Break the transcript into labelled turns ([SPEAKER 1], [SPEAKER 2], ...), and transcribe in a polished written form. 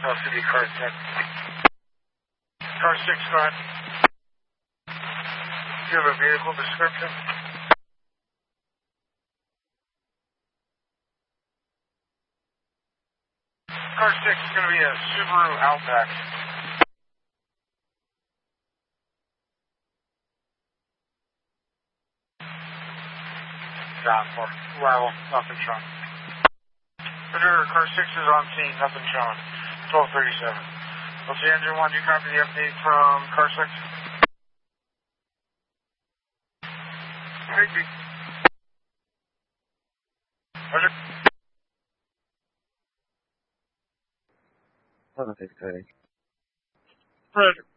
[SPEAKER 1] City car 10. Car 6, go ahead. Do you have a vehicle description? Car 6 is going to be a Subaru Outback. Down for arrival, nothing shown. Roger, car 6 is on scene, nothing shown. 1237. What's the engine 1? Do you copy the update from car 6? Rigby. Roger.
[SPEAKER 2] Perfect, Cody.
[SPEAKER 1] Roger.